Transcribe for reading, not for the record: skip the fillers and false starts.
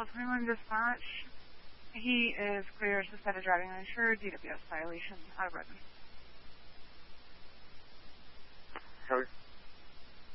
Nashville Cleveland Dispatch. He is clear suspended driving uninsured, DWS violation out of Redmond.